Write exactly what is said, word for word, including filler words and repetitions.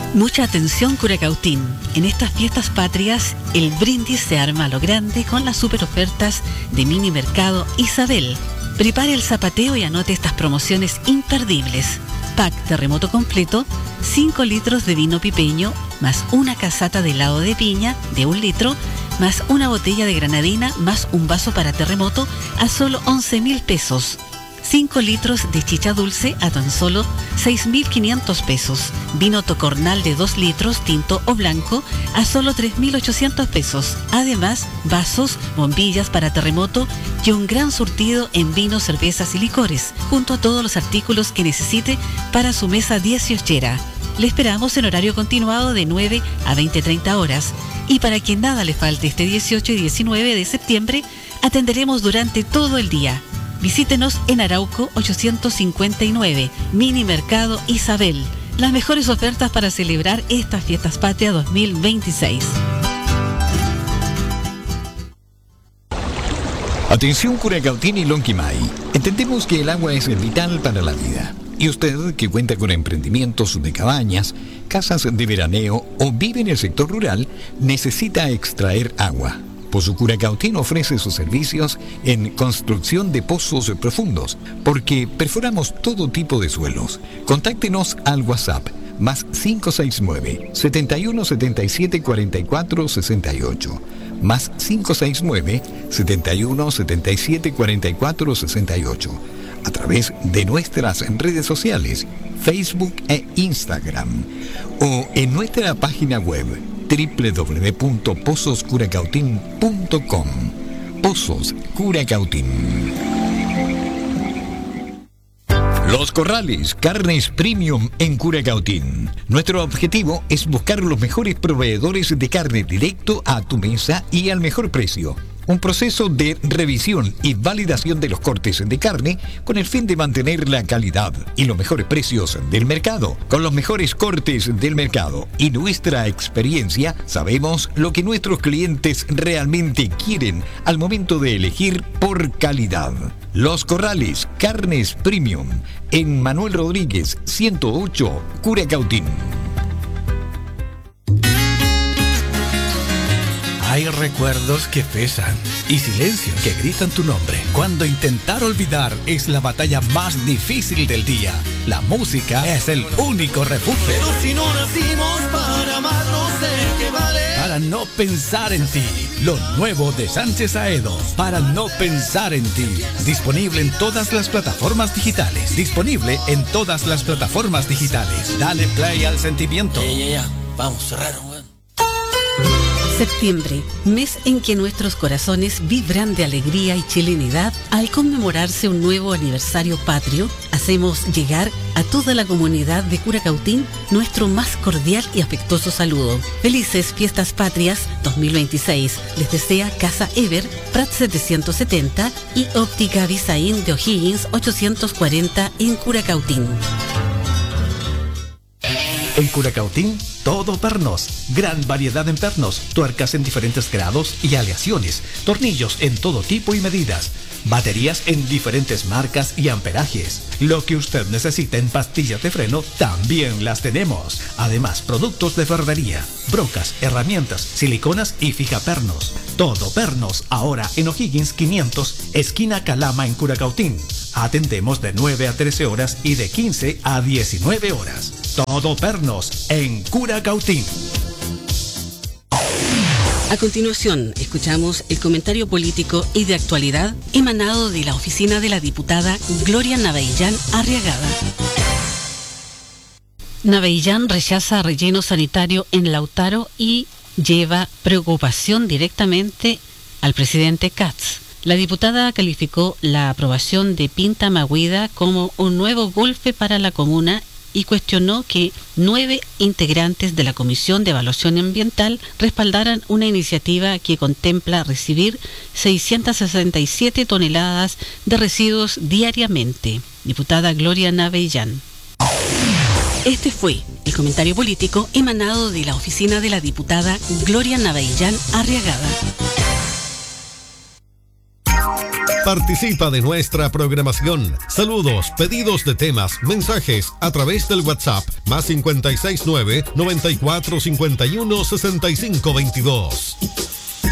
Mucha atención, Curacautín. En estas fiestas patrias, el brindis se arma a lo grande con las super ofertas de Mini Mercado Isabel. Prepare el zapateo y anote estas promociones imperdibles. Pack terremoto completo, cinco litros de vino pipeño, más una casata de helado de piña de un litro, más una botella de granadina, más un vaso para terremoto a solo once mil pesos. cinco litros de chicha dulce a tan solo seis mil quinientos pesos. Vino Tocornal de dos litros, tinto o blanco, a solo tres mil ochocientos pesos. Además, vasos, bombillas para terremoto y un gran surtido en vinos, cervezas y licores, junto a todos los artículos que necesite para su mesa dieciochera. Le esperamos en horario continuado de nueve a veinte treinta horas. Y para que nada le falte este dieciocho y diecinueve de septiembre, atenderemos durante todo el día. Visítenos en Arauco ochocientos cincuenta y nueve, Mini Mercado Isabel. Las mejores ofertas para celebrar estas fiestas patrias dos mil veintiséis. Atención, Curacautín y Lonquimay. Entendemos que el agua es vital para la vida. Y usted, que cuenta con emprendimientos de cabañas, casas de veraneo o vive en el sector rural, necesita extraer agua. Pozo Curacautín ofrece sus servicios en construcción de pozos profundos, porque perforamos todo tipo de suelos. Contáctenos al WhatsApp, más cinco seis nueve, setenta y uno setenta y siete cuarenta y cuatro sesenta y ocho, más cinco seis nueve, setenta y uno setenta y siete cuarenta y cuatro sesenta y ocho, a través de nuestras redes sociales, Facebook e Instagram, o en nuestra página web, doble u doble u doble u punto pozos curacautín punto com. Pozos Curacautín. Los Corrales, carnes premium en Curacautín. Nuestro objetivo es buscar los mejores proveedores de carne directo a tu mesa y al mejor precio. Un proceso de revisión y validación de los cortes de carne con el fin de mantener la calidad y los mejores precios del mercado. Con los mejores cortes del mercado y nuestra experiencia, sabemos lo que nuestros clientes realmente quieren al momento de elegir por calidad. Los Corrales, carnes premium, en Manuel Rodríguez, ciento ocho, Curacautín. Hay recuerdos que pesan y silencios que gritan tu nombre. Cuando intentar olvidar es la batalla más difícil del día, la música es el único refugio. Pero si no nacimos para amar, no sé qué vale. Para no pensar en ti, lo nuevo de Sánchez Aedo. Para no pensar en ti. Disponible en todas las plataformas digitales. Disponible en todas las plataformas digitales. Dale play al sentimiento. Ya, ya, ya. Vamos, cerraron, weón. Septiembre, mes en que nuestros corazones vibran de alegría y chilenidad al conmemorarse un nuevo aniversario patrio. Hacemos llegar a toda la comunidad de Curacautín nuestro más cordial y afectuoso saludo. Felices Fiestas Patrias dos mil veintiséis. Les desea Casa Ever, Prat setecientos setenta y Óptica Visaín de O'Higgins ochocientos cuarenta en Curacautín. En Curacautín, todo pernos. Gran variedad en pernos, tuercas en diferentes grados y aleaciones, tornillos en todo tipo y medidas, baterías en diferentes marcas y amperajes. Lo que usted necesita en pastillas de freno, también las tenemos. Además, productos de ferretería, brocas, herramientas, siliconas y fijapernos. Todo pernos, ahora en O'Higgins quinientos, esquina Calama en Curacautín. Atendemos de nueve a trece horas y de quince a diecinueve horas. Todo pernos en Curacautín. A continuación, escuchamos el comentario político y de actualidad emanado de la oficina de la diputada Gloria Navellán Arriagada. Navellán rechaza relleno sanitario en Lautaro y lleva preocupación directamente al presidente Katz. La diputada calificó la aprobación de Pinta Maguida como un nuevo golpe para la comuna y cuestionó que nueve integrantes de la Comisión de Evaluación Ambiental respaldaran una iniciativa que contempla recibir seiscientas sesenta y siete toneladas de residuos diariamente. Diputada Gloria Navellán. Este fue el comentario político emanado de la oficina de la diputada Gloria Navellán Arriagada. Participa de nuestra programación. Saludos, pedidos de temas, mensajes a través del WhatsApp más cincuenta y seis nueve, noventa y cuatro, cincuenta y uno, sesenta y cinco veintidós.